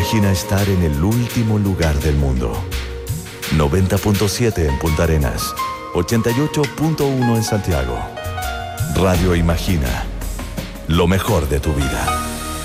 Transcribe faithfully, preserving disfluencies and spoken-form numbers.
Imagina estar en el último lugar del mundo. noventa punto siete en Punta Arenas, ochenta y ocho punto uno en Santiago. Radio Imagina, lo mejor de tu vida.